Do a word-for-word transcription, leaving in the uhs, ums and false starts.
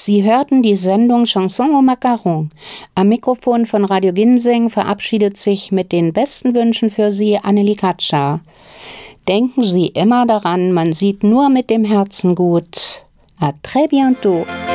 Sie hörten die Sendung Chanson au Macaron. Am Mikrofon von Radio Ginseng verabschiedet sich mit den besten Wünschen für Sie Annelie Katscher. Denken Sie immer daran, man sieht nur mit dem Herzen gut. À très bientôt.